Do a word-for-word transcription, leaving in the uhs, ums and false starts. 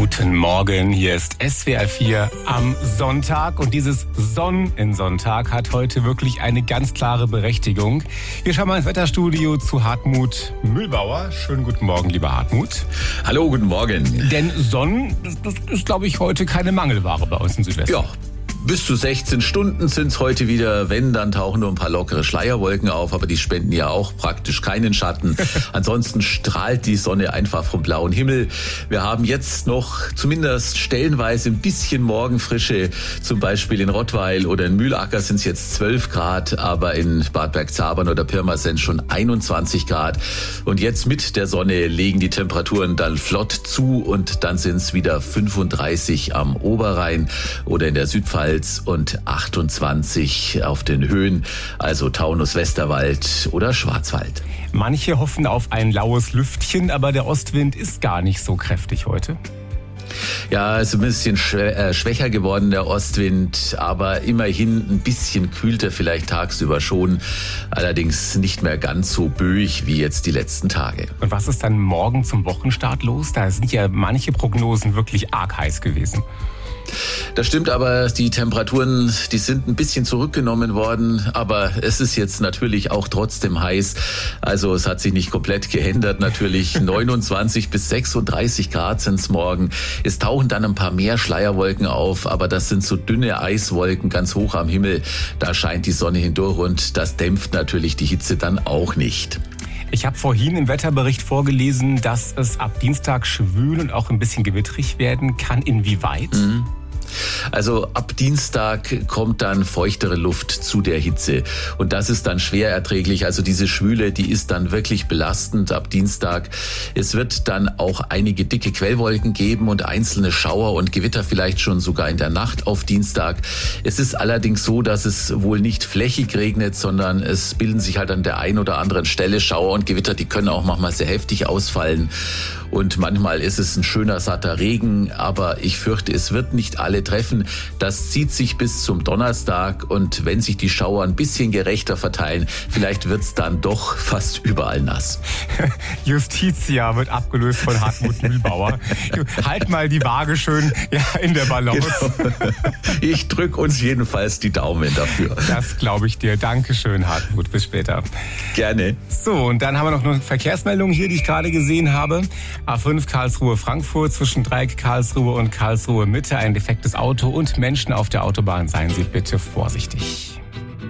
Guten Morgen, hier ist S W R vier am Sonntag und dieses Sonnensonntag hat heute wirklich eine ganz klare Berechtigung. Wir schauen mal ins Wetterstudio zu Hartmut Mühlbauer. Schönen guten Morgen, lieber Hartmut. Hallo, guten Morgen. Denn Sonnen, das, das ist, glaube ich, heute keine Mangelware bei uns in Südwesten. Ja. Bis zu sechzehn Stunden sind es heute wieder. Wenn, dann tauchen nur ein paar lockere Schleierwolken auf, aber die spenden ja auch praktisch keinen Schatten. Ansonsten strahlt die Sonne einfach vom blauen Himmel. Wir haben jetzt noch zumindest stellenweise ein bisschen Morgenfrische. Zum Beispiel in Rottweil oder in Mühlacker sind es jetzt zwölf Grad, aber in Bad Bergzabern oder Pirmasens schon einundzwanzig Grad. Und jetzt mit der Sonne legen die Temperaturen dann flott zu und dann sind es wieder fünfunddreißig am Oberrhein oder in der Südpfalz und achtundzwanzig auf den Höhen, also Taunus, Westerwald oder Schwarzwald. Manche hoffen auf ein laues Lüftchen, aber der Ostwind ist gar nicht so kräftig heute. Ja, ist ein bisschen schwächer geworden, der Ostwind, aber immerhin ein bisschen kühlt er vielleicht tagsüber schon, allerdings nicht mehr ganz so böig wie jetzt die letzten Tage. Und was ist dann morgen zum Wochenstart los? Da sind ja manche Prognosen wirklich arg heiß gewesen. Das stimmt, aber die Temperaturen, die sind ein bisschen zurückgenommen worden, aber es ist jetzt natürlich auch trotzdem heiß. Also es hat sich nicht komplett geändert natürlich. neunundzwanzig bis sechsunddreißig Grad sind es morgen. Es tauchen dann ein paar mehr Schleierwolken auf, aber das sind so dünne Eiswolken ganz hoch am Himmel. Da scheint die Sonne hindurch und das dämpft natürlich die Hitze dann auch nicht. Ich habe vorhin im Wetterbericht vorgelesen, dass es ab Dienstag schwül und auch ein bisschen gewitterig werden kann. Inwieweit? Mhm. Also ab Dienstag kommt dann feuchtere Luft zu der Hitze und das ist dann schwer erträglich. Also diese Schwüle, die ist dann wirklich belastend ab Dienstag. Es wird dann auch einige dicke Quellwolken geben und einzelne Schauer und Gewitter vielleicht schon sogar in der Nacht auf Dienstag. Es ist allerdings so, dass es wohl nicht flächig regnet, sondern es bilden sich halt an der einen oder anderen Stelle Schauer und Gewitter, die können auch manchmal sehr heftig ausfallen. Und manchmal ist es ein schöner, satter Regen, aber ich fürchte, es wird nicht alle treffen. Das zieht sich bis zum Donnerstag und wenn sich die Schauer ein bisschen gerechter verteilen, vielleicht wird's dann doch fast überall nass. Justitia wird abgelöst von Hartmut Mühlbauer. Halt mal die Waage schön ja, in der Balance. Genau. Ich drücke uns jedenfalls die Daumen dafür. Das glaube ich dir. Dankeschön, Hartmut. Bis später. Gerne. So, und dann haben wir noch eine Verkehrsmeldung hier, die ich gerade gesehen habe. A fünf Karlsruhe-Frankfurt zwischen Dreieck Karlsruhe und Karlsruhe Mitte. Ein defektes Auto und Menschen auf der Autobahn. Seien Sie bitte vorsichtig.